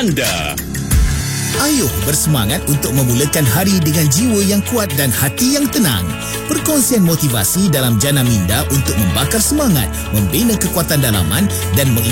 anda. Ayuh bersemangat untuk memulakan hari dengan jiwa yang kuat dan hati yang tenang. Perkongsian motivasi dalam Jana Minda untuk membakar semangat, membina kekuatan dalaman dan